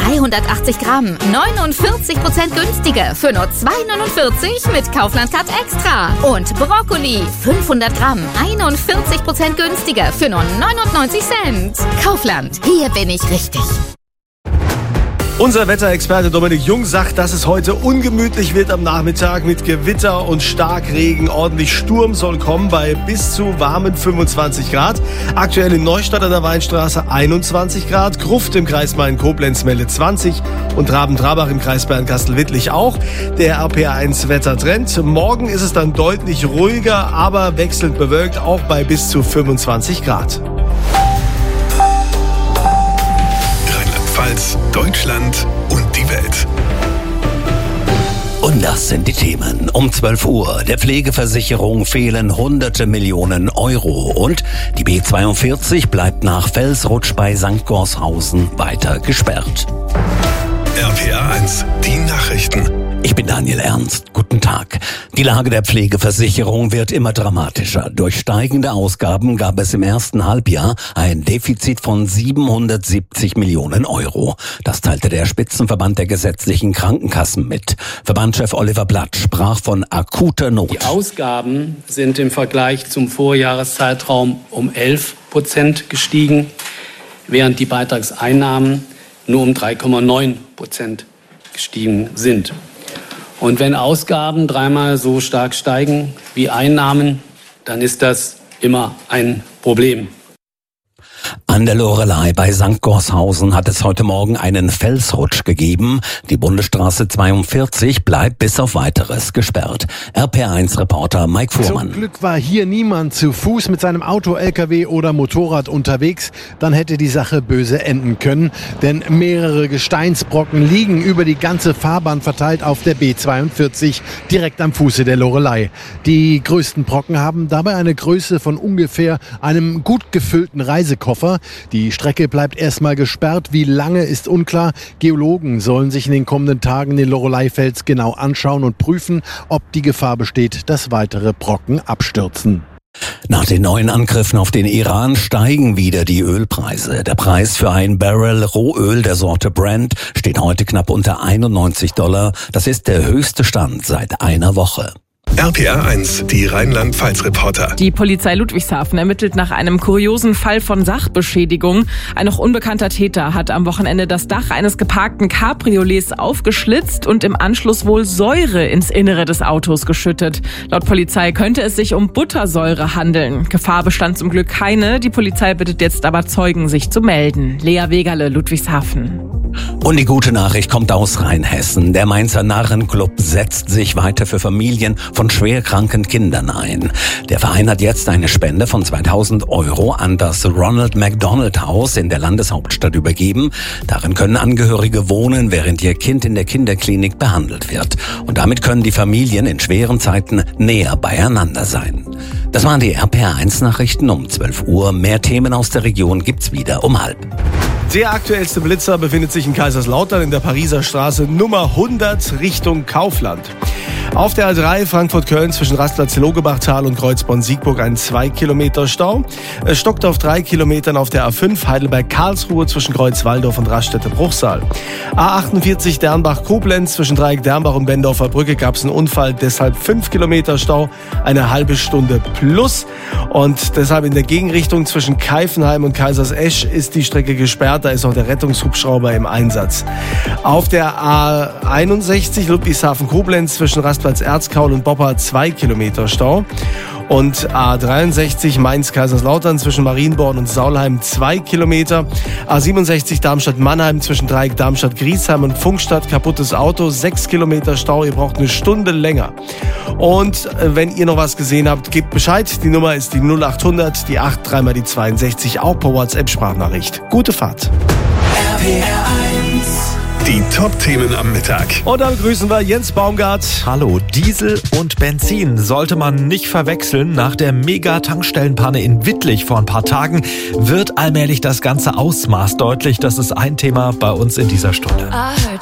380 Gramm, 49% günstiger für nur 2,49 mit Kaufland Card Extra. Und Brokkoli, 500 Gramm, 41% günstiger für nur 99 Cent. Kaufland, hier bin ich richtig. Unser Wetterexperte Dominik Jung sagt, dass es heute ungemütlich wird am Nachmittag mit Gewitter und Starkregen. Ordentlich Sturm soll kommen bei bis zu warmen 25 Grad. Aktuell in Neustadt an der Weinstraße 21 Grad. Gruft im Kreis Main-Koblenz meldet 20 und Raben-Trabach im Kreis Bernkastel-Wittlich auch. Der RPA1-Wettertrend. Morgen ist es dann deutlich ruhiger, aber wechselnd bewölkt, auch bei bis zu 25 Grad. Deutschland und die Welt. Und das sind die Themen. Um 12 Uhr. Der Pflegeversicherung fehlen hunderte Millionen Euro. Und die B42 bleibt nach Felsrutsch bei St. Gorshausen weiter gesperrt. RPA1, die Nachrichten. Ich bin Daniel Ernst. Guten Tag. Die Lage der Pflegeversicherung wird immer dramatischer. Durch steigende Ausgaben gab es im ersten Halbjahr ein Defizit von 770 Millionen Euro. Das teilte der Spitzenverband der gesetzlichen Krankenkassen mit. Verbandschef Oliver Blatt sprach von akuter Not. Die Ausgaben sind im Vergleich zum Vorjahreszeitraum um 11% gestiegen, während die Beitragseinnahmen nur um 3,9% gestiegen sind. Und wenn Ausgaben dreimal so stark steigen wie Einnahmen, dann ist das immer ein Problem. An der Loreley bei St. Gorshausen hat es heute Morgen einen Felsrutsch gegeben. Die Bundesstraße 42 bleibt bis auf Weiteres gesperrt. RPA1-Reporter Mike Fuhrmann. Zum Glück war hier niemand zu Fuß mit seinem Auto, LKW oder Motorrad unterwegs. Dann hätte die Sache böse enden können. Denn mehrere Gesteinsbrocken liegen über die ganze Fahrbahn verteilt auf der B42 direkt am Fuße der Loreley. Die größten Brocken haben dabei eine Größe von ungefähr einem gut gefüllten Reisekoffer. Die Strecke bleibt erstmal gesperrt. Wie lange ist unklar. Geologen sollen sich in den kommenden Tagen den Loreley-Fels genau anschauen und prüfen, ob die Gefahr besteht, dass weitere Brocken abstürzen. Nach den neuen Angriffen auf den Iran steigen wieder die Ölpreise. Der Preis für ein Barrel Rohöl der Sorte Brent steht heute knapp unter $91. Das ist der höchste Stand seit einer Woche. RPA1, die Rheinland-Pfalz-Reporter. Die Polizei Ludwigshafen ermittelt nach einem kuriosen Fall von Sachbeschädigung. Ein noch unbekannter Täter hat am Wochenende das Dach eines geparkten Cabriolets aufgeschlitzt und im Anschluss wohl Säure ins Innere des Autos geschüttet. Laut Polizei könnte es sich um Buttersäure handeln. Gefahr bestand zum Glück keine. Die Polizei bittet jetzt aber Zeugen, sich zu melden. Lea Wegerle, Ludwigshafen. Und die gute Nachricht kommt aus Rheinhessen. Der Mainzer Narrenclub setzt sich weiter für Familien von schwerkranken Kindern ein. Der Verein hat jetzt eine Spende von 2.000 Euro an das Ronald McDonald Haus in der Landeshauptstadt übergeben. Darin können Angehörige wohnen, während ihr Kind in der Kinderklinik behandelt wird. Und damit können die Familien in schweren Zeiten näher beieinander sein. Das waren die RPA1-Nachrichten um 12 Uhr. Mehr Themen aus der Region gibt's wieder um 12:30. Der aktuellste Blitzer befindet sich in Kaiserslautern in der Pariser Straße Nummer 100 Richtung Kaufland. Auf der A3 Frankfurt-Köln zwischen Rastplatz Logebachtal und Kreuzborn-Siegburg ein 2 Kilometer Stau. Es stockt auf 3 Kilometern auf der A5 Heidelberg-Karlsruhe zwischen Kreuz-Waldorf und Raststätte-Bruchsal. A48 Dernbach-Koblenz zwischen Dreieck-Dernbach und Bendorfer Brücke gab es einen Unfall, deshalb 5 Kilometer Stau, eine halbe Stunde plus. Und deshalb in der Gegenrichtung zwischen Keifenheim und Kaisersesch ist die Strecke gesperrt, da ist auch der Rettungshubschrauber im Einsatz. Auf der A61 Ludwigshafen-Koblenz zwischen Rastplatz Erzkaul und Boppa 2 Kilometer Stau. Und A63 Mainz-Kaiserslautern zwischen Marienborn und Saulheim 2 Kilometer. A67 Darmstadt-Mannheim zwischen Dreieck Darmstadt-Griesheim und Funkstadt kaputtes Auto, 6 Kilometer Stau, ihr braucht eine Stunde länger. Und wenn ihr noch was gesehen habt, gebt Bescheid. Die Nummer ist die 0800, die 8, 3 mal die 62, auch per WhatsApp-Sprachnachricht. Gute Fahrt. Die Top-Themen am Mittag. Und dann grüßen wir Jens Baumgart. Hallo, Diesel und Benzin sollte man nicht verwechseln. Nach der Mega-Tankstellenpanne in Wittlich vor ein paar Tagen wird allmählich das ganze Ausmaß deutlich. Das ist ein Thema bei uns in dieser Stunde.